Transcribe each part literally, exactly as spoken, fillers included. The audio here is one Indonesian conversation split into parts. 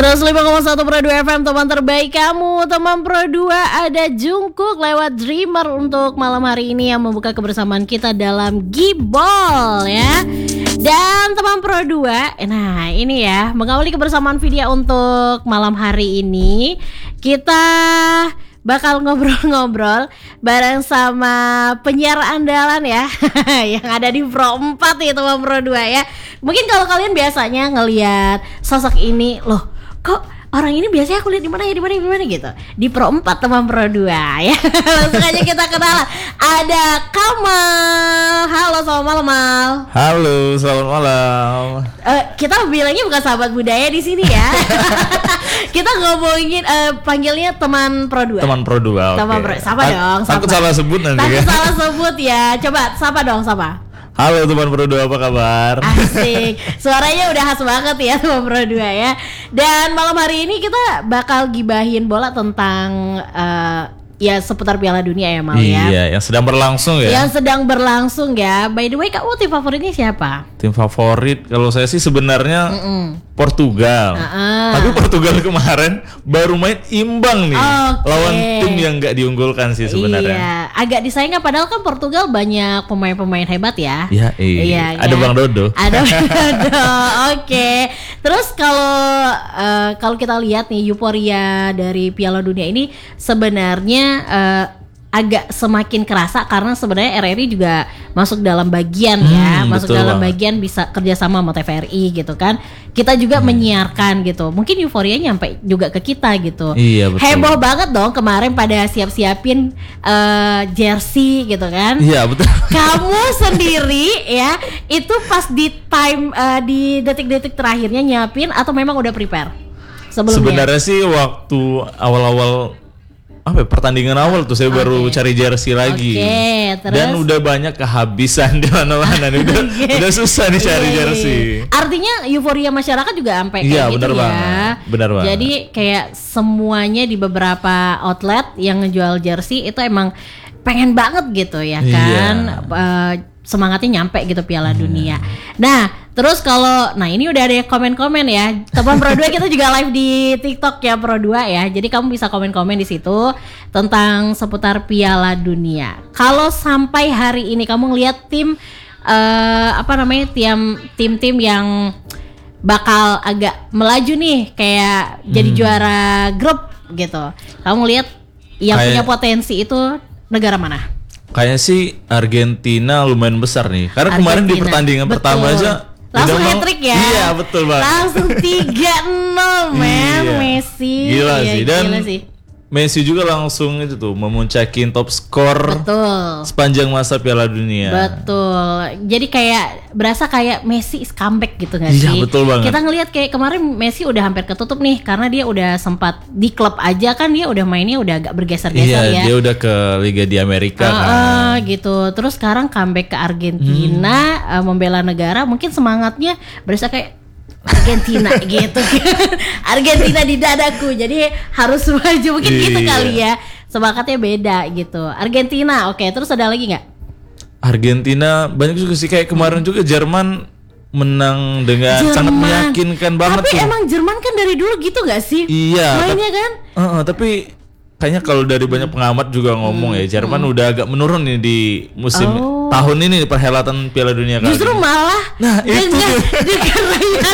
seratus lima koma satu Pro dua F M, teman terbaik kamu. Teman Pro dua, ada Jungkook lewat Dreamer untuk malam hari ini yang membuka kebersamaan kita dalam Gibol ya. Dan teman Pro dua, nah ini ya, mengawali kebersamaan video untuk malam hari ini, kita bakal ngobrol-ngobrol bareng sama penyiar andalan ya yang ada di Pro empat nih teman Pro dua ya. Mungkin kalau kalian biasanya ngelihat sosok ini, loh kok orang ini biasanya aku lihat di mana ya, di mana di mana gitu. Di Pro empat teman Pro dua ya. Langsung aja kita kenalan. Ada Kamal. Halo, selamat malam Mal. Halo, selamat malam. Uh, kita bilangnya bukan sahabat budaya di sini ya. Kita ngomongin uh, panggilnya teman Pro dua. Teman Pro dua. Teman Okay. Pro. Sapa Ta- dong, sapa. Takut salah sebut nanti. Takut ya. salah sebut ya. Coba sapa dong, sapa. Halo teman Pro dua, apa kabar? Asik, suaranya udah khas banget ya teman Pro dua ya. Dan malam hari ini kita bakal gibahin bola tentang uh, ya seputar Piala Dunia ya Mal ya. Iya, yang sedang berlangsung ya. Yang sedang berlangsung ya. By the way, kamu tim favoritnya siapa? Tim favorit kalau saya sih sebenarnya Mm-mm. Portugal. Uh-uh. Tapi Portugal kemarin baru main imbang nih, Okay. lawan tim yang nggak diunggulkan sih sebenarnya. Iya, agak disayangkan padahal kan Portugal banyak pemain-pemain hebat ya. Ya, iya. Iya, Ada ya. Bang Dodo. Ada Bang Dodo. Oke. Terus kalau uh, kalau kita lihat nih euforia dari Piala Dunia ini sebenarnya uh, agak semakin kerasa karena sebenarnya R R I juga masuk dalam bagian Hmm, ya, masuk betul dalam banget. bagian bisa kerjasama sama T V R I gitu kan. Kita juga Hmm. menyiarkan gitu. Mungkin euforia nyampe juga ke kita gitu. Iya, betul. Heboh banget dong kemarin pada siap-siapin uh, jersey gitu kan. Iya, betul. Kamu sendiri ya, itu pas di time uh, di detik-detik terakhirnya nyiapin atau memang udah prepare sebelumnya? Sebenarnya sih waktu awal-awal apa ya, pertandingan awal tuh saya Oke. baru cari jersey lagi. Oke, terus? Dan udah banyak kehabisan di mana-mana nih. Udah, Oke. udah susah nih cari Iya, iya, jersey. iya. Artinya euforia masyarakat juga sampai kayak Iya, gitu benar ya. banget, benar banget. Jadi kayak semuanya di beberapa outlet yang ngejual jersey itu emang pengen banget gitu ya kan. Iya. Uh, semangatnya nyampe gitu Piala Dunia. Nah, terus kalau nah ini udah ada komen-komen ya. Teman Pro dua kita juga live di TikTok ya Pro dua ya. Jadi kamu bisa komen-komen di situ tentang seputar Piala Dunia. Kalau sampai hari ini kamu ngelihat tim uh, apa namanya tim tim-tim yang bakal agak melaju nih kayak jadi Hmm. juara grup gitu. Kamu lihat yang Kayak- punya potensi itu negara mana? Kayaknya sih Argentina lumayan besar nih. Karena kemarin di Argentina. pertandingan Betul. pertama aja langsung udah mau- hat-trick ya. Iya, betul banget. Langsung tiga nol men Iya. Messi. Gila Iya, sih. Dan gila sih. Messi juga langsung itu tuh memuncakin top skor Betul. sepanjang masa Piala Dunia. Betul. Jadi kayak berasa kayak Messi is comeback gitu gak Iya, sih? betul banget. Kita ngelihat kayak kemarin Messi udah hampir ketutup nih karena dia udah sempat di klub aja kan, dia udah mainnya udah agak bergeser-geser Iya, ya. dia udah ke Liga di Amerika Ah, kan. ah, gitu. Terus sekarang comeback ke Argentina, Hmm. uh, membela negara, mungkin semangatnya berasa kayak Argentina gitu. Argentina di dadaku. Jadi harus maju mungkin gitu Iya. kali ya. Semangatnya beda gitu. Argentina, oke. Terus ada lagi nggak? Argentina banyak juga sih, kayak kemarin juga Jerman menang dengan Jerman. sangat meyakinkan banget Tapi tuh. emang Jerman kan dari dulu gitu nggak sih? Iya, Mainnya tap- kan? Uh, uh, tapi kayaknya kalau dari banyak pengamat juga ngomong ya, Jerman udah agak menurun nih di musim Oh. tahun ini di perhelatan Piala Dunia kali Justru ini. malah Nah, itu dengan tuh. dengan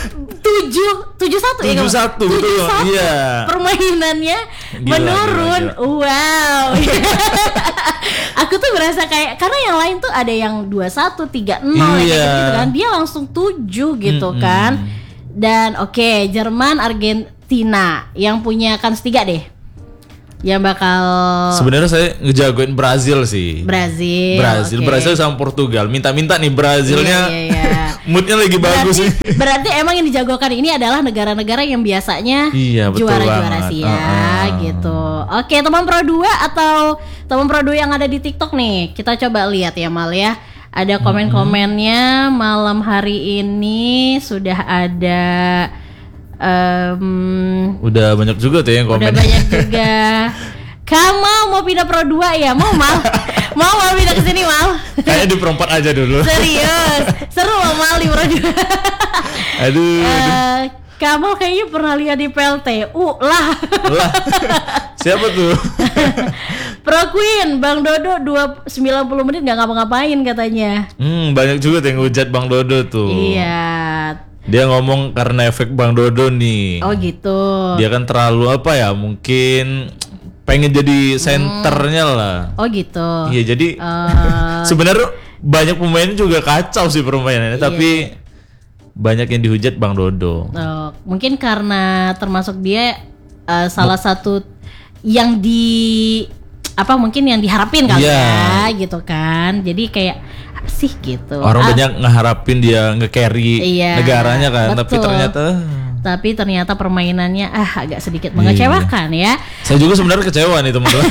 tujuh tujuh satu ya tujuh kamu? satu, tujuh betul. satu Iya. permainannya Gila, menurun. gila, Wow. Aku tuh berasa kayak karena yang lain tuh ada yang dua satu, tiga nol ya, Iya. kayak gitu kan. Dia langsung tujuh gitu Mm-mm. kan. Dan oke, Jerman, Argentina yang punya kans tiga deh. Yang bakal Sebenarnya saya ngejagoin Brazil sih. Brazil. Brazil, oke. Brazil sama Portugal. Minta-minta nih Brazilnya. Iya, iya, iya. Moodnya lagi bagus Berarti, nih. berarti emang yang dijagokan ini adalah negara-negara yang biasanya Iya, betul juara-juara banget. sih ya, Uh-uh. gitu. Oke, teman Pro dua atau teman Pro dua yang ada di TikTok nih, kita coba lihat ya Mal ya. Ada komen-komennya malam hari ini sudah ada. em, Udah banyak juga tuh yang komen. Udah banyak juga. Kamu mau pindah Pro dua ya? Mau Mal? Mau Mal pindah ke sini Mal? Kayaknya di perempat aja dulu. Serius, seru loh Mal di Pro dua. Aduh. aduh. Eh, Kamal kayaknya pernah lihat di P L T U lah. Lah. Siapa tuh? Pro Queen, Bang Dodo dua sembilan puluh menit nggak ngapa-ngapain katanya. Hmm, banyak juga tuh yang hujat Bang Dodo tuh. Iya. Dia ngomong karena efek Bang Dodo nih. Oh gitu. Dia kan terlalu apa ya? Mungkin pengen jadi senternya hmm. lah. Oh gitu. Iya, jadi uh... sebenarnya banyak pemain juga kacau sih permainannya, iya. Tapi banyak yang dihujat Bang Dodo. Oh, mungkin karena termasuk dia uh, salah Mo- satu yang di apa mungkin yang diharapin kali yeah. ya gitu kan. Jadi kayak apa sih gitu. Orang ah, banyak ngeharapin dia nge-carry iya, negaranya kan, betul. tapi ternyata tapi ternyata permainannya ah agak sedikit mengecewakan iya. ya. Saya juga sebenarnya kecewa nih teman-teman.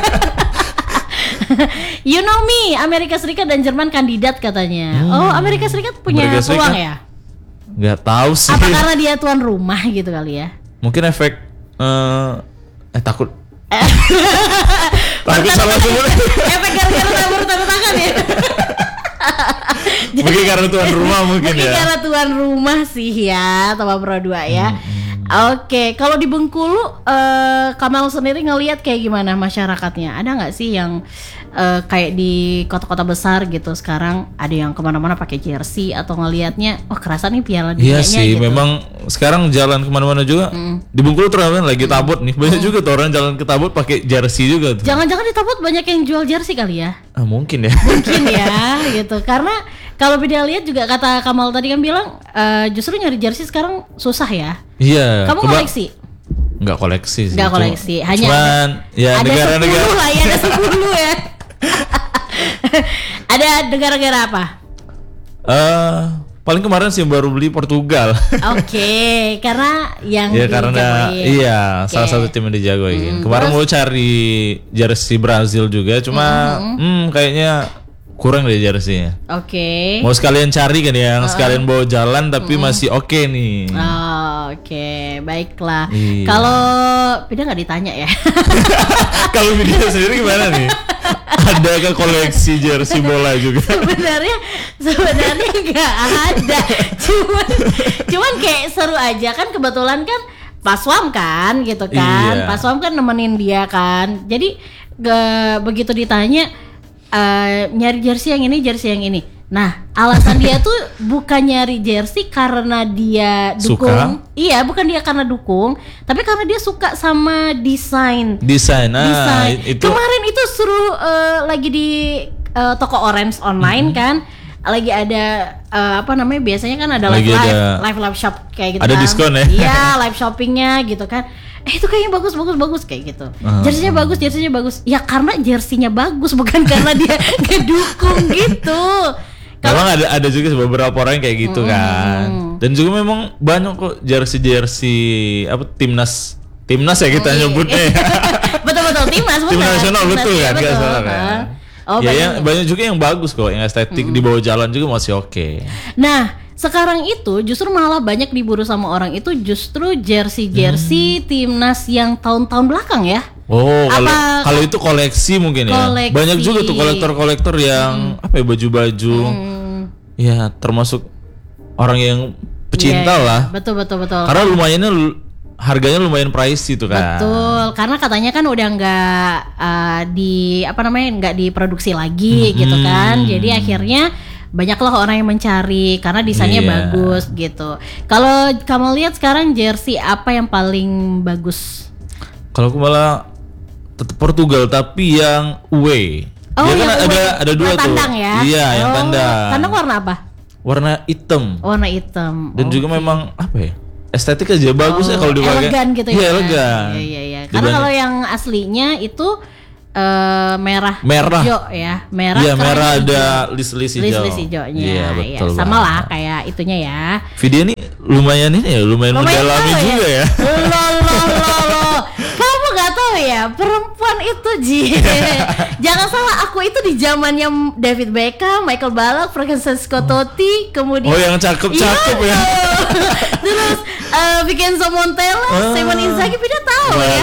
You know me, Amerika Serikat dan Jerman kandidat katanya. Hmm. Oh, Amerika Serikat punya Amerika Serikat peluang ya? Gak tahu sih. Apa karena dia tuan rumah gitu kali ya? Mungkin efek uh, eh takut. Takut salah semua. Efek gara-gara tabur tanda tangan ya. Mungkin karena tuan rumah mungkin, mungkin ya. Mungkin karena tuan rumah sih ya, Teman Pro dua ya. Hmm, hmm. Oke, okay. Kalau di Bengkulu, uh, Kamal sendiri ngelihat kayak gimana masyarakatnya? Ada nggak sih yang uh, kayak di kota-kota besar gitu sekarang ada yang kemana-mana pakai jersey atau ngelihatnya, oh kerasa nih Piala Dunia-nya? Iya sih, gitu. Memang sekarang jalan kemana-mana juga. Mm. Di Bengkulu terus lagi tabut nih, banyak mm. juga tuh orang jalan ke tabut pakai jersey juga. Tuh. Jangan-jangan di tabut banyak yang jual jersey kali ya? Ah, mungkin ya. Mungkin ya, gitu. Karena kalau beda lihat juga kata Kamal tadi kan bilang uh, justru nyari jersey sekarang susah ya. Iya. Kamu keba- koleksi? Enggak koleksi sih. Enggak koleksi, Cuma, hanya cuman ada, ya ada negara-negara sepuluh lah ya, ada sepuluh ya. Ada negara-negara apa? Eh, uh, paling kemarin sih baru beli Portugal. Oke, okay, karena yang ya karena iya, okay. salah satu tim yang dijagoin. Hmm, kemarin terus? Mau cari jersey Brazil juga, cuma hmm, hmm kayaknya kurang deh jersey-nya. Oke. Okay. Mau sekalian cari kan yang uh. sekalian bawa jalan tapi mm. masih oke okay nih. Oh, oke, okay. Baiklah. Iya. Kalau Pida nggak ditanya ya. Kalau Pida sendiri gimana nih? Adakah koleksi jersey bola juga? Sebenarnya sebenarnya nggak ada. Cuman cuman kayak seru aja kan, kebetulan kan Paswam kan gitu kan. Iya. Paswam kan nemenin dia kan. Jadi gak, begitu ditanya Uh, nyari jersey yang ini, jersey yang ini. Nah, alasan dia tuh bukan nyari jersey karena dia dukung. Suka? Iya, bukan dia karena dukung, tapi karena dia suka sama desain. Desain. Ah, desain. Itu. Kemarin itu suruh uh, lagi di uh, toko Orange online mm-hmm. kan. Lagi ada uh, apa namanya? Biasanya kan ada live live, live live shop kayak gitu. Ada kan. diskon ya? Iya, live shoppingnya gitu kan. Eh itu kayaknya bagus bagus bagus kayak gitu. Uh, jersinya bagus, jersinya bagus. Ya karena jersinya bagus, bukan karena dia ngedukung gitu. Memang ada ada juga beberapa orang yang kayak gitu mm, kan. Dan juga memang banyak kok jersey-jersey apa timnas timnas ya kita mm, nyebutnya. Ya. Betul-betul timnas, tim nasional betul kan, betul, salah kan. Oh, ya, banyak, yang, banyak juga yang bagus kok, yang estetik mm. di bawah jalan juga masih oke. Okay. Nah, sekarang itu justru malah banyak diburu sama orang itu justru jersey-jersey hmm. timnas yang tahun-tahun belakang ya. Oh, kalau kalau itu koleksi mungkin koleksi. ya. Banyak juga tuh kolektor-kolektor yang hmm. apa ya, baju-baju. Hmm. Ya, termasuk orang yang pecinta yeah, lah. Betul betul betul. Karena lumayannya harganya lumayan pricey itu kan. Betul, karena katanya kan udah nggak uh, di apa namanya nggak diproduksi lagi hmm. gitu kan. Jadi akhirnya banyaklah orang yang mencari karena desainnya yeah. bagus gitu. Kalau kamu lihat sekarang jersey apa yang paling bagus? Kalau aku malah tetap Portugal tapi yang away. Oh, dia kan yang ada away. ada dua warna tuh. Tandang ya? Iya, oh, yang tandang. Tandang warna apa? Warna hitam. Warna hitam. Dan okay. juga memang apa ya? Estetik aja bagus oh, ya kalau dipakai. Elegan gitu ya. Iya, elegan. Iya iya iya. Karena kalau yang aslinya itu Uh, merah, merah hijau ya, merah. Iya, merah ada list-list hijau. List-list hijaunya. Iya, betul. Ya, sama lah kayak itunya ya. Video ini lumayan ini ya, lumayan, lumayan mendalami juga ya. Lo lo lo lo. Kamu nggak tahu ya, perempuan itu Ji. Jangan salah, aku itu di zamannya David Beckham, Michael Ballack, Francesco Totti, kemudian oh yang cakep-cakep ya. Terus uh, Vincenzo Montella, ah. Simone Inzaghi, tidak tahu ya.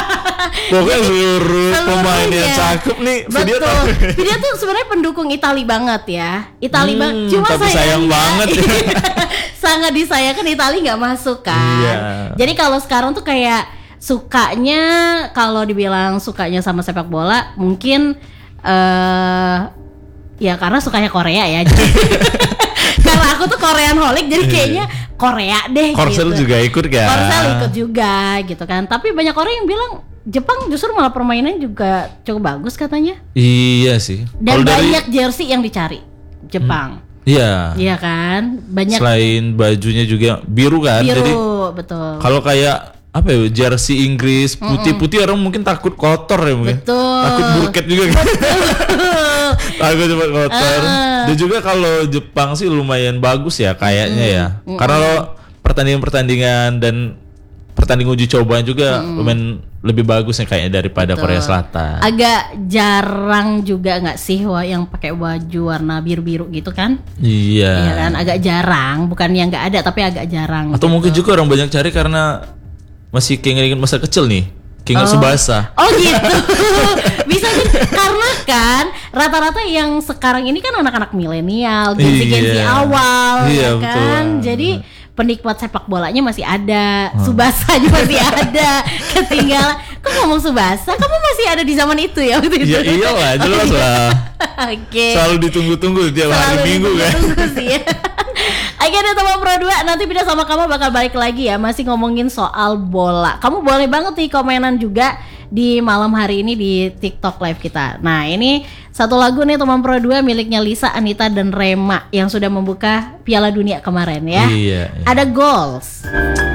Pokoknya seluruh pemain yang cakep nih. Betul. Video, video tuh sebenarnya pendukung Itali banget ya. Itali hmm, banget. Cuma tapi sayang banget. Ya. sangat disayangkan Italia nggak masuk kan. Iya. Jadi kalau sekarang tuh kayak sukanya, kalau dibilang sukanya sama sepak bola mungkin uh, ya karena sukanya Korea ya. Karena aku tuh Korean holic, jadi kayaknya Korea deh. Korsel gitu. juga ikut kan? Korsel ikut juga gitu kan. Tapi banyak orang yang bilang Jepang justru malah permainan juga cukup bagus katanya. Iya sih. Dan kalo banyak dari... jersey yang dicari Jepang. Hmm. Iya. Iya kan? Banyak. Selain bajunya juga biru kan? Biru, jadi, betul. Kalau kayak apa ya, jersey Inggris putih-putih, orang mungkin takut kotor ya mungkin. Betul. Takut burket juga kan. Takut cepat kotor. Uh. Dan juga kalau Jepang sih lumayan bagus ya kayaknya mm. ya. Mm. Karena lo pertandingan-pertandingan dan pertandingan uji coba juga mm. lumayan lebih bagus ya kayaknya daripada Betul. Korea Selatan. Agak jarang juga nggak sih wah yang pakai baju warna biru-biru gitu kan? Iya. Iya kan, agak jarang. Bukan yang nggak ada tapi agak jarang. Atau gitu. mungkin juga orang banyak cari karena masih keinget-inget masa kecil nih, keinget oh. Tsubasa. Oh gitu. Bisa jadi karena kan rata-rata yang sekarang ini kan anak-anak milenial, gensi-gensi iya. awal, iya, ya kan. Betul. Jadi penikmat sepak bolanya masih ada, hmm. Tsubasanya masih ada. Ketinggalan. Kok ngomong Tsubasa? Kamu masih ada di zaman itu ya waktu itu? Ya iyalah, jelas lah. Oke. Okay. Selalu ditunggu-tunggu tiap hari Minggu kan. Sih ya. Oke deh teman Pro dua, nanti Pindah Sama Kamu bakal balik lagi ya, masih ngomongin soal bola. Kamu boleh banget nih komenan juga di malam hari ini di TikTok live kita. Nah ini satu lagu nih teman Pro dua miliknya Lisa, Anita, dan Rema yang sudah membuka Piala Dunia kemarin ya. Iya, iya. Ada Goals.